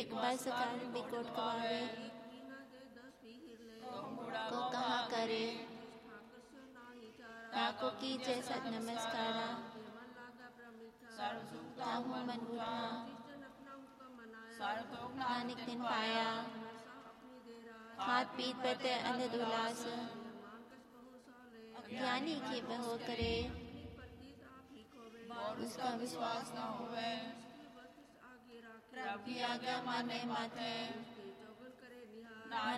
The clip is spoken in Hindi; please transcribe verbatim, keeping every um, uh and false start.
एक बार सकार बिकोट कवावे को कहा करे ठाकुर की जय सत नमस्कारा ताहू मन उठा नानक दिन पाया हाथ पीठ पते अंध दुलास ज्ञानी की बहो करे उसका विश्वास न होवे आज्ञा माने माथे